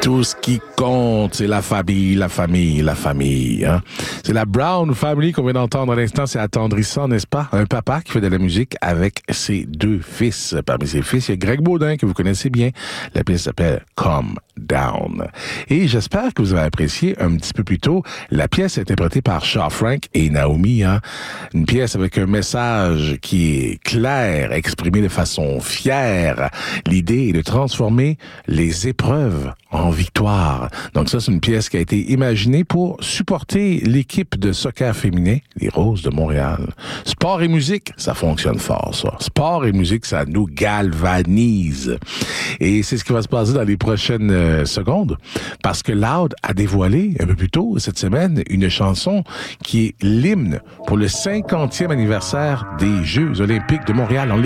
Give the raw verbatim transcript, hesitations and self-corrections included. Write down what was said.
Tout ce qui compte, c'est la famille, la famille, la famille. Hein? C'est la Brown Family qu'on vient d'entendre à l'instant. C'est attendrissant, n'est-ce pas? Un papa qui fait de la musique avec ses deux fils. Parmi ses fils, il y a Greg Baudin, que vous connaissez bien. La pièce s'appelle Calm Down. Et j'espère que vous avez apprécié un petit peu plus tôt la pièce interprétée par Shaw Frank et Naomi. Hein? Une pièce avec un message qui est clair, exprimé de façon fière. L'idée est de transformer les épreuves en victoire. Donc ça, c'est une pièce qui a été imaginée pour supporter l'équipe de soccer féminin, les Roses de Montréal. Sport et musique, ça fonctionne fort, ça. Sport et musique, ça nous galvanise. Et c'est ce qui va se passer dans les prochaines euh, secondes, parce que Loud a dévoilé un peu plus tôt cette semaine une chanson qui est l'hymne pour le cinquantième anniversaire des Jeux olympiques de Montréal. On